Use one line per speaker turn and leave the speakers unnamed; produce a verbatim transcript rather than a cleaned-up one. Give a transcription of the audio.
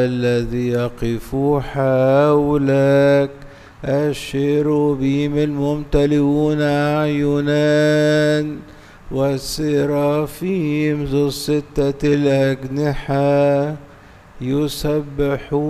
الذي يقف حولك، الشيروبيم الممتلئون أعينان، والسرافيم ذو الستة الأجنحة يسبحون